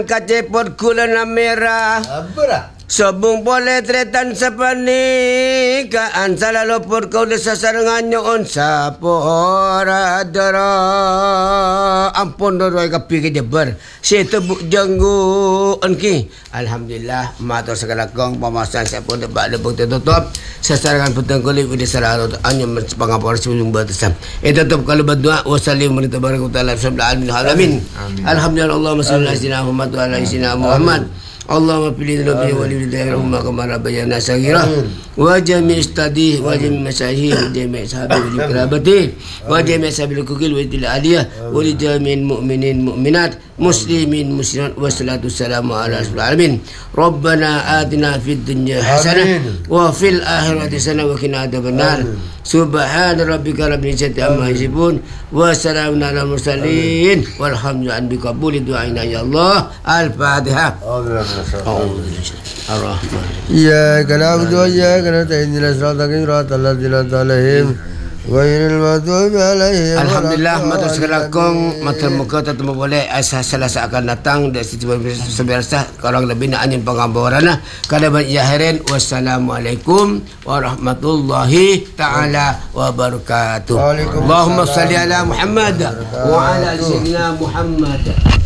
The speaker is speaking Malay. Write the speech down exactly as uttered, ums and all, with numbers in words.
Kacepot kula na merah. Apa dah? Sobong boleh tretan sepanikaan selalu pur kau desa sarangannya on sapora dara ampun doroi kapi ke jeber si tebuk janggu onki alhamdulillah matur segala kong pemasan saya pun dapat lebuk tertutup sasarangan petang kulit di sararo hanya pangapor sebelum batasan itu tetap kalau berdoa wasallim wa taala sabda alamin alhamdulillah Allahumma shalli ala sayyidina Muhammad wa ala sayyidina Muhammad Allahumma pilih nabi wa li dayarumma kama rabbayana saghira wa jami' istadi wa jami' masahih wa jami' sahabi wa kerabati wa jami' sahabil kukil wa til aliyah wa li jami'in mu'minin mu'minat muslimin muslimat wa salatu wassalamu ala rasulil alamin rabbana atina fid dunya hasanah wa fil akhirati hasanah wa qina adzabannar subhana rabbika rabbil izzati amma yasifun wa salamun ala mursalin walhamdulillahi bi qabuli du'aina ya Allah al-fatihah. إياك نعبد وإياك نستعين اهدنا الصراط المستقيم الذين أنعمت عليهم غير المغضوب عليهم. Alhamdulillah matur segala kong matur muka tetemu boleh asa selasa akan datang dari situ sebiasa kurang lebih nak angin pengambaran kada ban yahirin wassalamualaikum warahmatullahi taala wabarakatuh. Allahumma salli ala Muhammad wa ala sayyidina Muhammad.